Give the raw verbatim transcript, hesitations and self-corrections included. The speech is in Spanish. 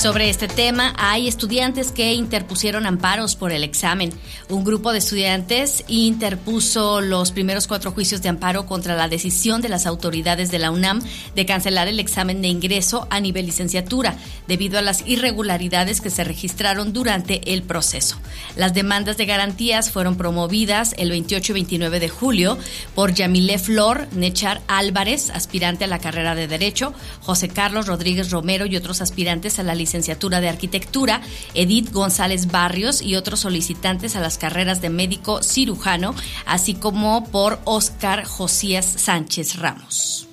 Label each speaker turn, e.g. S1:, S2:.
S1: Sobre este tema, hay estudiantes que interpusieron amparos por el examen. Un grupo de estudiantes interpuso los primeros cuatro juicios de amparo contra la decisión de las autoridades de la UNAM de cancelar el examen de ingreso a nivel licenciatura, debido a las irregularidades que se registraron durante el proceso. Las demandas de garantías fueron promovidas el veintiocho y veintinueve de julio por Yamile Flor Nechar Álvarez, aspirante a la carrera de Derecho, José Carlos Rodríguez Romero y otros aspirantes a la licenciatura de Arquitectura, Edith González Barrios y otros solicitantes a las carreras de médico cirujano, así como por Óscar Josías Sánchez Ramos.